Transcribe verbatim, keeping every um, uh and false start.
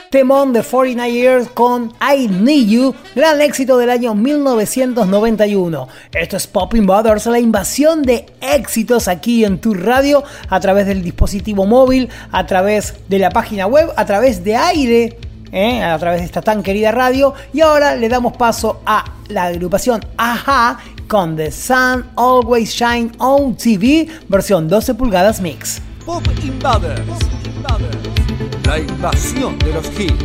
Temón de cuarenta y nueve Years con I Need You, gran éxito del año mil novecientos noventa y uno. Esto es Pop Invaders, la invasión de éxitos aquí en tu radio, a través del dispositivo móvil, a través de la página web, a través de aire, ¿eh? a través de esta tan querida radio. Y ahora le damos paso a la agrupación A-ha con The Sun Always Shine on T V, versión doce pulgadas mix. Pop Invaders, la invasión de los hits.